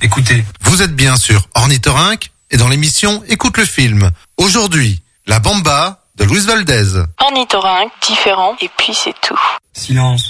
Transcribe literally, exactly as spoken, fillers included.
Écoutez. Vous êtes bien sûr Ornithorynque et dans l'émission Écoute le film. Aujourd'hui, La Bamba de Luis Valdez. Ornithorynque, différent, et puis c'est tout. Silence.